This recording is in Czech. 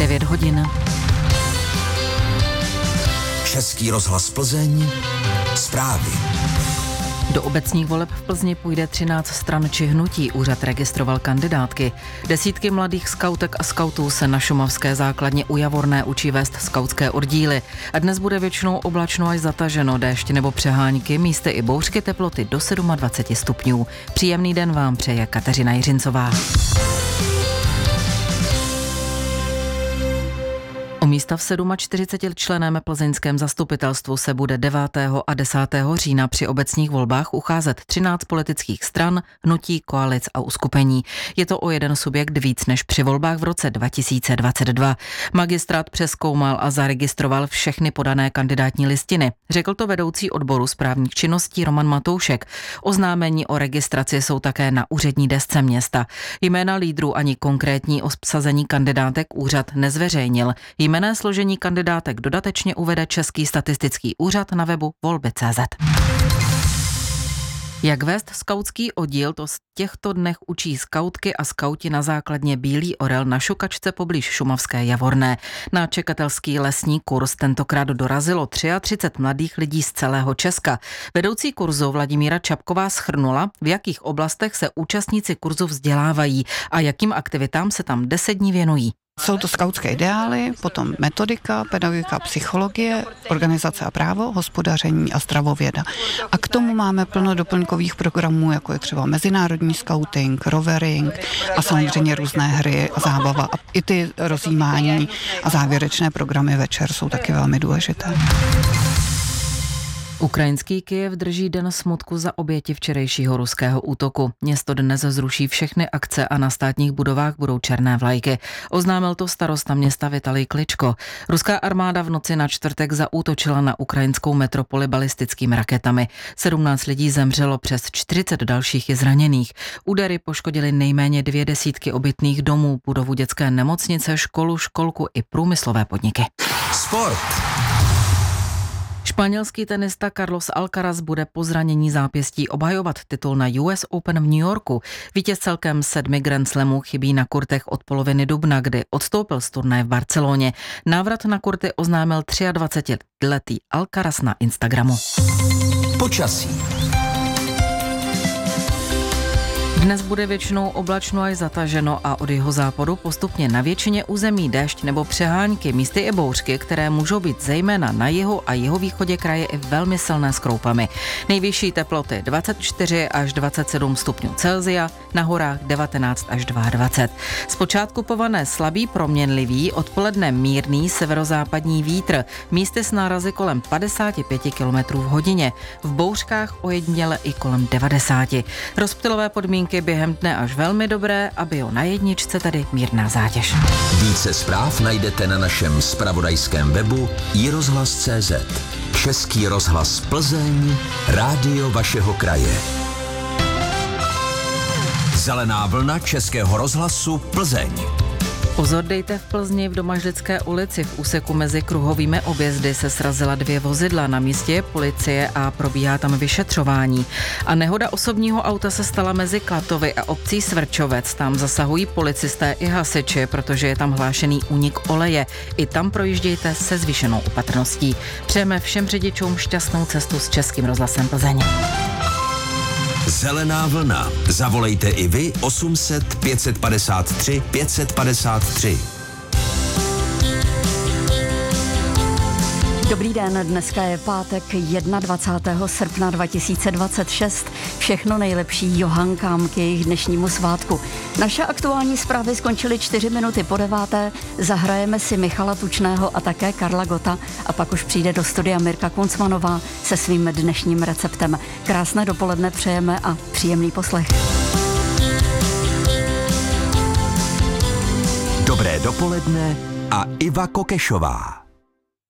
9 hodin. Český rozhlas Plzeň, zprávy. Do obecních voleb v Plzni půjde 13 stran či hnutí. Úřad registroval kandidátky. Desítky mladých skautek a skautů se na šumavské základně u Javorné učí vést skautské oddíly. A dnes bude většinou oblačno až zataženo, déšť nebo přehánky, místy i bouřky, teploty do 27 stupňů. Příjemný den vám přeje Kateřina Jiřincová. O místa v 47členném plzeňském zastupitelstvu se bude 9. a 10. října při obecních volbách ucházet 13 politických stran, hnutí, koalic a uskupení. Je to o jeden subjekt víc než při volbách v roce 2022. Magistrát přezkoumal a zaregistroval všechny podané kandidátní listiny. Řekl to vedoucí odboru správních činností Roman Matoušek. Oznámení o registraci jsou také na úřední desce města. Jména lídrů ani konkrétní obsazení kandidátek úřad nezveřejnil. Jmenné složení kandidátek dodatečně uvede Český statistický úřad na webu volby.cz. Jak vést skautský oddíl, to z těchto dnech učí skautky a skauti na základně Bílý orel na Šukačce poblíž šumavské Javorné. Na čekatelský lesní kurz tentokrát dorazilo 33 mladých lidí z celého Česka. Vedoucí kurzu Vladimíra Čapková shrnula, v jakých oblastech se účastníci kurzu vzdělávají a jakým aktivitám se tam 10 dní věnují. Jsou to skautské ideály, potom metodika, pedagogika, psychologie, organizace a právo, hospodaření a stravověda. A k tomu máme plno doplňkových programů, jako je třeba mezinárodní skauting, rovering a samozřejmě různé hry a zábava. A i ty rozjímání a závěrečné programy večer jsou taky velmi důležité. Ukrajinský Kyjev drží den smutku za oběti včerejšího ruského útoku. Město dnes zruší všechny akce a na státních budovách budou černé vlajky. Oznámil to starosta města Vitalij Kličko. Ruská armáda v noci na čtvrtek zaútočila na ukrajinskou metropoli balistickými raketami. 17 lidí zemřelo, přes 40 dalších je zraněných. Údery poškodily nejméně 20 obytných domů, budovu dětské nemocnice, školu, školku i průmyslové podniky. Sport. Španělský tenista Carlos Alcaraz bude po zranění zápěstí obhajovat titul na US Open v New Yorku. Vítěz celkem 7 Grand Slamů chybí na kurtech od poloviny dubna, kdy odstoupil z turnaje v Barceloně. Návrat na kurty oznámil 23letý Alcaraz na Instagramu. Počasí. Dnes bude většinou oblačno až zataženo a od jihozápadu postupně na většině území déšť nebo přehánky, místy i bouřky, které můžou být zejména na jihu a jihovýchodě kraje i velmi silné s kroupami. Nejvyšší teploty 24 až 27 stupňů Celsia, na horách 19 až 22. Zpočátku pované slabý proměnlivý, odpoledne mírný severozápadní vítr, místy s nárazy kolem 55 km v hodině, v bouřkách ojediněle i kolem 90. Rozptylové podmínky během dne až velmi dobré a bio na jedničce tedy mírná zátěž. Více zpráv najdete na našem zpravodajském webu iRozhlas.cz. Český rozhlas Plzeň, rádio vašeho kraje. Zelená vlna Českého rozhlasu Plzeň. Pozor dejte v Plzni, v Domažlické ulici v úseku mezi kruhovými objezdy se srazila 2 vozidla. Na místě je policie a probíhá tam vyšetřování. A nehoda osobního auta se stala mezi Klatovy a obcí Svrčovec. Tam zasahují policisté i hasiči, protože je tam hlášený únik oleje. I tam projíždějte se zvýšenou opatrností. Přejeme všem řidičům šťastnou cestu s Českým rozhlasem Plzeň. Zelená vlna. Zavolejte i vy 800 553 553. Dobrý den, dneska je pátek 21. srpna 2026. Všechno nejlepší Johankám k jejich dnešnímu svátku. Naše aktuální zprávy skončily 4 minuty po 9. Zahrajeme si Michala Tučného a také Karla Gota a pak už přijde do studia Mirka Kuncmanová se svým dnešním receptem. Krásné dopoledne přejeme a příjemný poslech. Dobré dopoledne a Iva Kokešová.